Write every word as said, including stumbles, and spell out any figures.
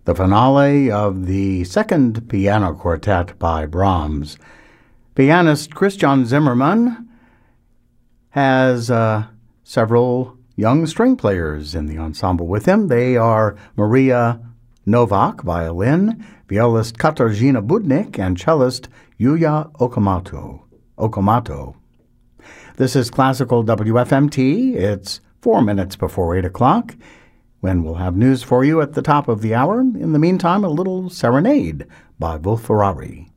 the finale of the Second Piano Quartet by Brahms. Pianist Christian Zimmermann has uh, several young string players in the ensemble with him. They are Maria Novak, violin, violist Katarzyna Budnik, and cellist Yuya Okamoto. Okamoto. This is Classical W F M T. It's four minutes before eight o'clock, when we'll have news for you at the top of the hour. In the meantime, a little serenade by Wolf Ferrari.